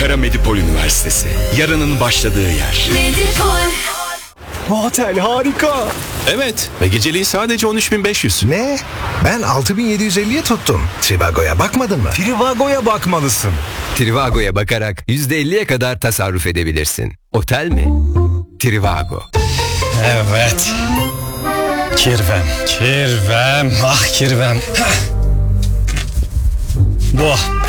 Ankara Medipol Üniversitesi. Yarının başladığı yer. Medipol. Bu otel harika. Evet ve geceliği sadece 13.500. Ne? Ben 6.750'ye tuttum. Trivago'ya bakmadın mı? Trivago'ya bakmalısın. Trivago'ya bakarak %50'ye kadar tasarruf edebilirsin. Otel mi? Trivago. Evet. Kirvem. Ah kirvem. Bu.